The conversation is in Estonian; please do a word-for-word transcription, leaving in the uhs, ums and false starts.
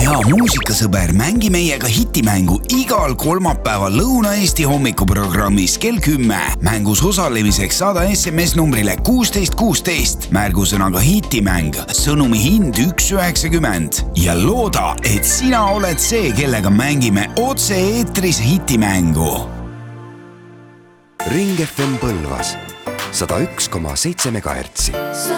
hea muusikasõber, mängi meiega hitimängu igal kolmapäeval Lõuna-Eesti hommikuprogrammis kell kümme. Mängus osalemiseks saada S M S numbrile kuusteist kuusteist. Märgusõnaga hitimäng, sõnumi hind üks üheksakümmend ja looda, et sina oled see, kellega mängime otse eetris hitimängu. Ring F M Põlvas sada üks koma seitse megahertsi.